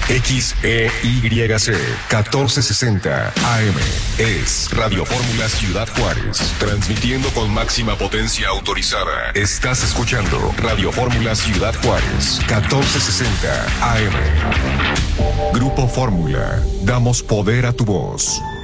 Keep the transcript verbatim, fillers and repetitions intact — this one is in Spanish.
X E Y C catorce sesenta A M. Es Radio Fórmula Ciudad Juárez, transmitiendo con máxima potencia autorizada. Estás escuchando Radio Fórmula Ciudad Juárez, catorce sesenta A M. Grupo Fórmula, damos poder a tu voz.